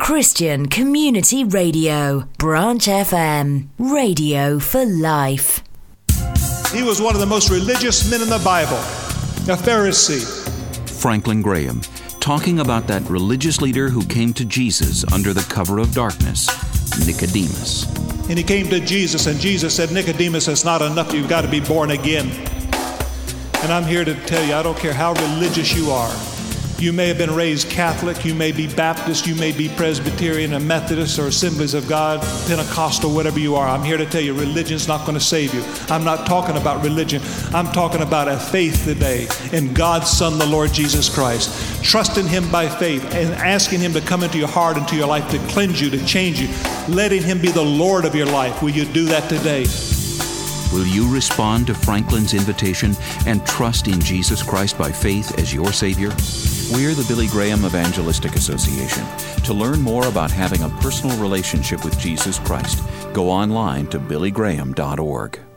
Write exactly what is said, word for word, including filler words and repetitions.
Christian Community Radio, Branch F M, radio for life. He was one of the most religious men in the Bible, a Pharisee. Franklin Graham, talking about that religious leader who came to Jesus under the cover of darkness, Nicodemus. And he came to Jesus, and Jesus said, Nicodemus, it's not enough. You've got to be born again. And I'm here to tell you, I don't care how religious you are. You may have been raised Catholic, you may be Baptist, you may be Presbyterian, a Methodist, or Assemblies of God, Pentecostal, whatever you are. I'm here to tell you, religion's not going to save you. I'm not talking about religion. I'm talking about a faith today in God's Son, the Lord Jesus Christ. Trusting Him by faith and asking Him to come into your heart, into your life, to cleanse you, to change you. Letting Him be the Lord of your life. Will you do that today? Will you respond to Franklin's invitation and trust in Jesus Christ by faith as your Savior? We're the Billy Graham Evangelistic Association. To learn more about having a personal relationship with Jesus Christ, go online to billy graham dot org.